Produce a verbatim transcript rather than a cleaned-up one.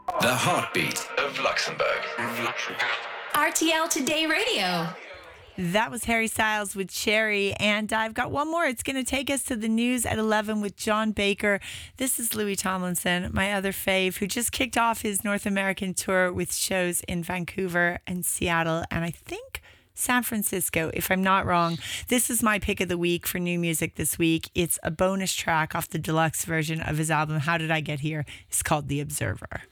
The heartbeat of Luxembourg. R T L Today Radio. That was Harry Styles with Cherry, and I've got one more. It's going to take us to the news at eleven with John Baker. This is Louis Tomlinson, my other fave, who just kicked off his North American tour with shows in Vancouver and Seattle, and I think San Francisco, if I'm not wrong. This is my pick of the week for new music this week. It's a bonus track off the deluxe version of his album, How Did I Get Here? It's called The Observer.